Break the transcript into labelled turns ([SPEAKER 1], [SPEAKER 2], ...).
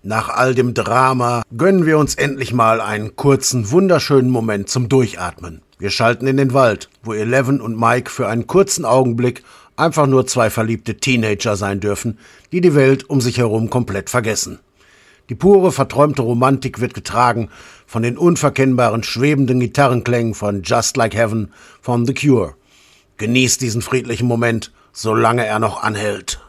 [SPEAKER 1] Nach all dem Drama gönnen wir uns endlich mal einen kurzen, wunderschönen Moment zum Durchatmen. Wir schalten in den Wald, wo Eleven und Mike für einen kurzen Augenblick einfach nur zwei verliebte Teenager sein dürfen, die die Welt um sich herum komplett vergessen. Die pure, verträumte Romantik wird getragen von den unverkennbaren, schwebenden Gitarrenklängen von Just Like Heaven von The Cure. Genießt diesen friedlichen Moment, solange er noch anhält.